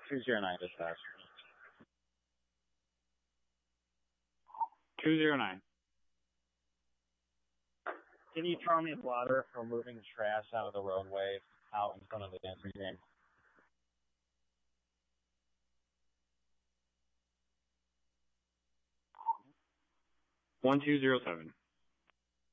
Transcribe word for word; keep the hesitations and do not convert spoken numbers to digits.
two zero nine dispatch. two zero nine. Can you tell me a blotter for moving trash out of the roadway out in front of the dancing game? one two zero seven.